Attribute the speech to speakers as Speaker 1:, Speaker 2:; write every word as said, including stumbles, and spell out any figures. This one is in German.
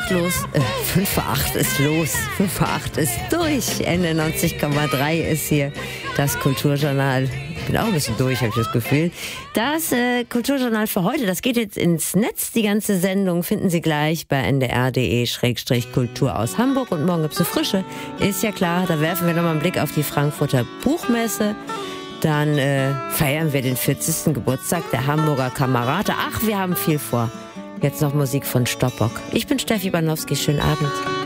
Speaker 1: acht los. Äh, fünf vor acht ist los. fünf vor acht ist durch. Ende neunzig Komma drei ist hier das Kulturjournal. Ich bin auch ein bisschen durch, habe ich das Gefühl. Das äh, Kulturjournal für heute, das geht jetzt ins Netz. Die ganze Sendung finden Sie gleich bei n d r punkt d e Schrägstrich Kultur aus Hamburg. Und morgen gibt's eine frische. Ist ja klar, da werfen wir nochmal einen Blick auf die Frankfurter Buchmesse. Dann äh, feiern wir den vierzigsten Geburtstag der Hamburger Kamerate. Ach, wir haben viel vor. Jetzt noch Musik von Stoppock. Ich bin Steffi Banowski. Schönen Abend.